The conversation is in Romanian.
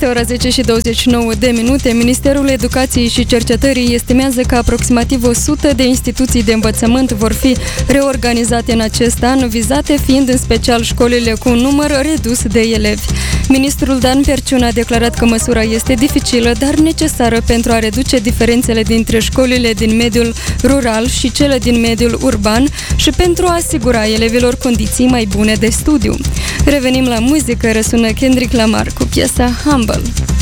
ora 10:29. Ministerul Educației și Cercetării estimează că aproximativ 100 de instituții de învățământ vor fi reorganizate în acest an, vizate fiind în special școlile cu un număr redus de elevi. Ministrul Dan Perciun a declarat că măsura este dificilă, dar necesară pentru a reduce diferențele dintre școlile din mediul rural și cele din mediul urban și pentru a asigura elevilor condiții mai bune de studiu. Revenim la muzică, răsună Kendrick Lamar cu piesa Humble.